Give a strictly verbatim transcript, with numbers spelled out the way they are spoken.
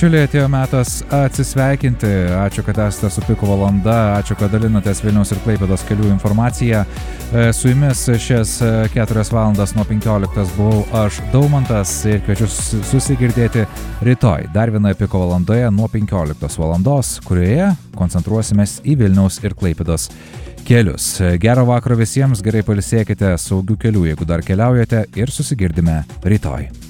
bičiuliai, atėjo metas atsisveikinti. Ačiū, kad esate su Piko valanda, ačiū, kad dalinatės Vilniaus ir Klaipėdos kelių informaciją. Su jumis šias keturias valandas nuo penkioliktos buvau aš, Daumantas, ir kviečiu susigirdėti rytoj dar vienoje Piko valandoje nuo penkioliktos valandos, kurioje koncentruosimės į Vilniaus ir Klaipėdos kelius. Gero vakaro visiems, gerai pailsėkite, saugių kelių, jeigu dar keliaujate, ir susigirdime rytoj.